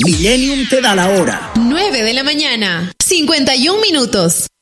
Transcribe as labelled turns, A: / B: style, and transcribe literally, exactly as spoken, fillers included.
A: Millennium te da la hora.
B: nueve de la mañana, cincuenta y un minutos.